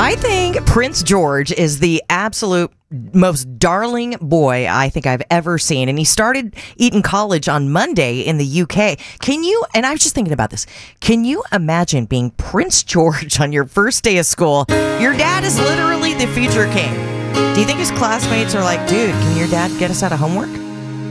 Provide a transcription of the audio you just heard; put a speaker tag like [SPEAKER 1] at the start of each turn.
[SPEAKER 1] I think Prince George is the absolute most darling boy I think I've ever seen. And he started Eton College on Monday in the UK. And I was just thinking about this, can you imagine being Prince George on your first day of school? Your dad is literally the future king. Do you think his classmates are like, dude, can your dad get us out of homework?